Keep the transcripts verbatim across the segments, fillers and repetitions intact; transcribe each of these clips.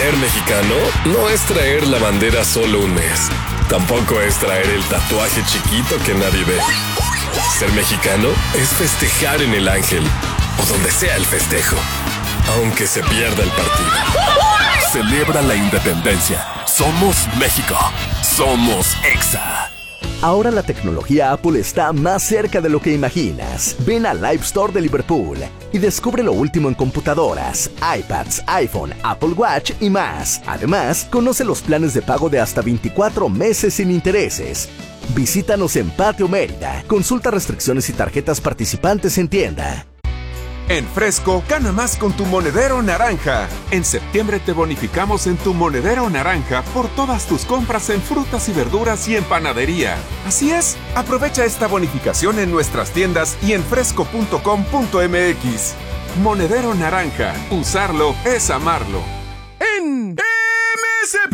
Ser mexicano no es traer la bandera solo un mes. Tampoco es traer el tatuaje chiquito que nadie ve. Ser mexicano es festejar en el Ángel o donde sea el festejo, aunque se pierda el partido. Celebra la independencia. Somos México. Somos Exa. Ahora la tecnología Apple está más cerca de lo que imaginas. Ven al Live Store de Liverpool y descubre lo último en computadoras, iPads, iPhone, Apple Watch y más. Además, conoce los planes de pago de hasta veinticuatro meses sin intereses. Visítanos en Patio Mérida. Consulta restricciones y tarjetas participantes en tienda. En Fresco, gana más con tu monedero naranja. En septiembre te bonificamos en tu monedero naranja por todas tus compras en frutas y verduras y en panadería. Así es, aprovecha esta bonificación en nuestras tiendas y en fresco punto com punto m x. Monedero naranja, usarlo es amarlo. En M S P.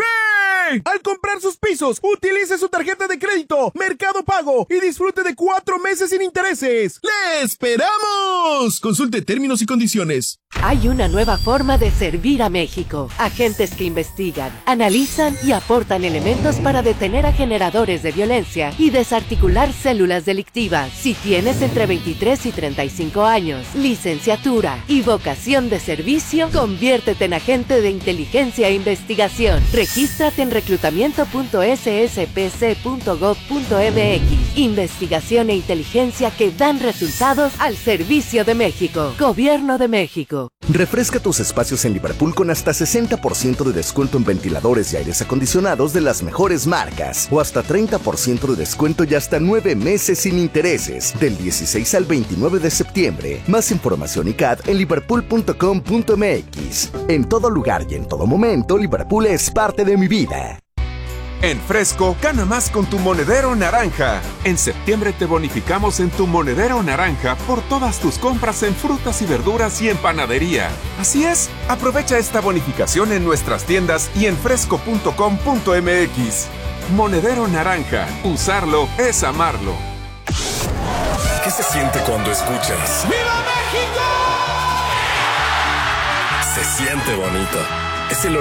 Al comprar sus pisos, utilice su tarjeta de crédito Mercado Pago y disfrute de cuatro meses sin intereses. ¡Le esperamos! Consulte términos y condiciones. Hay una nueva forma de servir a México. Agentes que investigan, analizan y aportan elementos para detener a generadores de violencia y desarticular células delictivas. Si tienes entre veintitrés y treinta y cinco años, licenciatura y vocación de servicio, conviértete en agente de inteligencia e investigación. Regístrate en reclutamiento punto s s p c punto gov punto m x. Investigación e inteligencia que dan resultados al servicio de México. Gobierno de México. Refresca tus espacios en Liverpool con hasta sesenta por ciento de descuento en ventiladores y aires acondicionados de las mejores marcas, o hasta treinta por ciento de descuento y hasta nueve meses sin intereses, del dieciséis al veintinueve de septiembre. Más información y C A D en liverpool punto com punto m x. En todo lugar y en todo momento, Liverpool es parte de mi vida. En Fresco, gana más con tu monedero naranja. En septiembre te bonificamos en tu monedero naranja por todas tus compras en frutas y verduras y en panadería. Así es, aprovecha esta bonificación en nuestras tiendas y en fresco punto com punto m x. Monedero naranja, usarlo es amarlo. ¿Qué se siente cuando escuchas? ¡Viva México! Se siente bonito. Es el